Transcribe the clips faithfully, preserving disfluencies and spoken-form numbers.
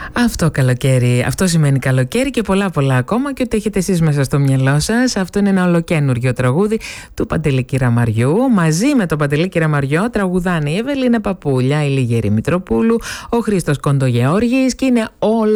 Αυτό καλοκαίρι, αυτό σημαίνει καλοκαίρι και πολλά πολλά ακόμα, και ότι έχετε εσείς μέσα στο μυαλό σας. Αυτό είναι ένα ολοκαίνουργιο τραγούδι του Παντελή Κυραμαριού. Μαζί με τον Παντελή Κυραμαριό τραγουδάνε η Ευελίνα Παπούλια, η Λιγέρη Μητροπούλου, ο Χρήστος Κοντογεώργης, και είναι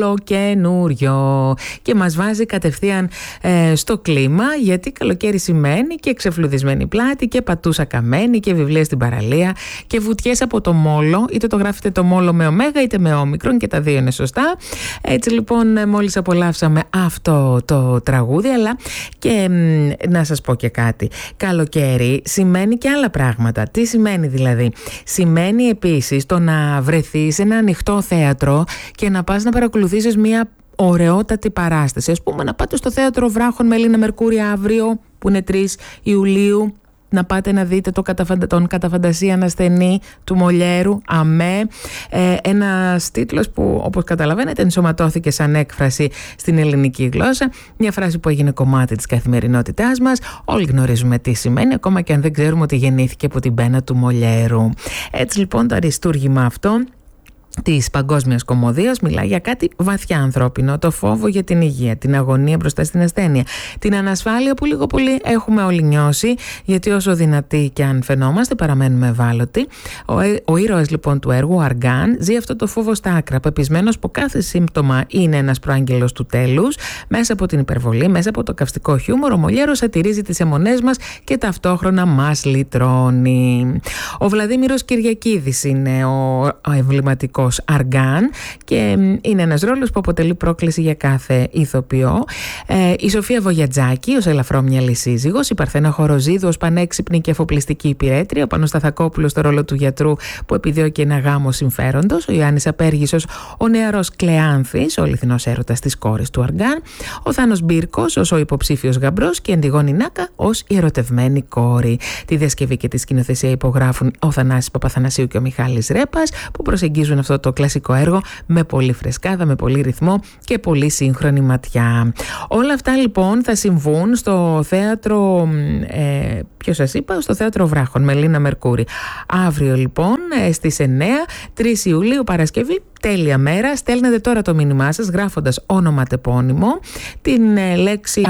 ολοκαίνουργιο και μας βάζει κατευθείαν ε, στο κλίμα, γιατί καλοκαίρι σημαίνει και ξεφλουδισμένη πλάτη και πατούσα καμένη και βιβλία στην παραλία και βουτιές από το Μόλο, είτε το γράφετε το Μόλο με ωμέγα είτε με όμικρον, και τα δύο είναι σωστά. Έτσι λοιπόν, μόλις απολαύσαμε αυτό το τραγούδι, αλλά και μ, να σας πω και κάτι. Καλοκαίρι σημαίνει και άλλα πράγματα. Τι σημαίνει δηλαδή? Σημαίνει επίσης το να βρεθείς σε ένα ανοιχτό θέατρο και να πας να παρακολουθήσεις μια ωραιότατη παράσταση. Ας πούμε, να πάτε στο θέατρο Βράχων με Ελίνα Μερκούρη αύριο, που είναι τρεις Ιουλίου, να πάτε να δείτε το καταφαντα... τον καταφαντασία ανασθενή του Μολιέρου, αμέ. Ε, ένας τίτλος που, όπως καταλαβαίνετε, ενσωματώθηκε σαν έκφραση στην ελληνική γλώσσα. Μια φράση που έγινε κομμάτι της καθημερινότητάς μας. Όλοι γνωρίζουμε τι σημαίνει, ακόμα και αν δεν ξέρουμε ότι γεννήθηκε από την πένα του Μολιέρου. Έτσι λοιπόν, το αριστούργημα αυτό της παγκόσμιας κωμωδίας μιλάει για κάτι βαθιά ανθρώπινο, το φόβο για την υγεία, την αγωνία μπροστά στην ασθένεια, την ανασφάλεια που λίγο πολύ έχουμε όλοι νιώσει, γιατί όσο δυνατοί και αν φαινόμαστε παραμένουμε ευάλωτοι. Ο, ο ήρωας λοιπόν του έργου, ο Αργάν, ζει αυτό το φόβο στα άκρα, πεπισμένος που κάθε σύμπτωμα είναι ένας προάγγελος του τέλους. Μέσα από την υπερβολή, μέσα από το καυστικό χιούμορ, ο Μολιέρος σατυρίζει τις αιμονές μας και ταυτόχρονα μας λυτρώνει. Ο Βλαδίμηρος Κυριακίδης είναι ο, ο εμβληματικός Αργάν και είναι ένας ρόλος που αποτελεί πρόκληση για κάθε ηθοποιό. Ε, η Σοφία Βογιατζάκη ως ελαφρόμυαλη σύζυγος, η Παρθένα Χοροζίδου ως πανέξυπνη και εφοπλιστική υπηρέτρια, ο Πάνος Σταθακόπουλος στο ρόλο του γιατρού που επιδιώκει ένα γάμο συμφέροντος, ο Ιωάννης Απέργησος ο νεαρός Κλεάνθης, ο αληθινός έρωτας της κόρης του Αργάν, ο Θάνος Μπύρκος ως ο υποψήφιος γαμπρός και η Αντιγόνη Νάκα ως η ερωτευμένη κόρη. Τη διασκευή και τη σκηνοθεσία υπογράφουν ο Θανάσης Παπαθανασίου και ο Μιχάλης Ρέπας, που προσεγγίζουν αυτό το κλασικό έργο με πολύ φρεσκάδα, με πολύ ρυθμό και πολύ σύγχρονη ματιά. Όλα αυτά λοιπόν θα συμβούν στο θέατρο, ε, ποιο σας είπα, στο θέατρο Βράχων με Ελίνα Μερκούρη. Αύριο λοιπόν στις εννέα, τρεις Ιουλίου, Παρασκευή. Τέλεια μέρα. Στέλνετε τώρα το μήνυμά σας γράφοντας όνομα τεπώνυμο, την ε, λέξη